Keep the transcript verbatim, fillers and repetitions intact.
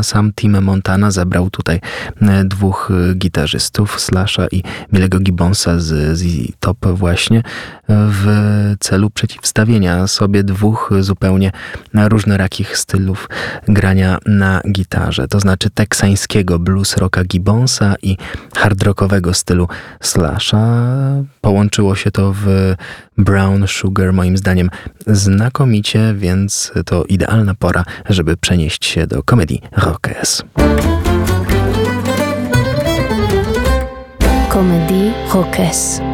sam Tim Montana zabrał tutaj dwóch gitarzystów, Slasha i Billego Gibbonsa z Z Top właśnie, w celu przeciwstawienia sobie dwóch zupełnie różnorakich stylów grania na gitarze. To znaczy teksańskiego blues rocka Gibbonsa i hard rockowego stylu Slasha. Połączyło się to w Brown Sugar moim zdaniem znakomicie, więc to idealna pora, żeby przenieść się do komedii Rockes. Komedii Rockes.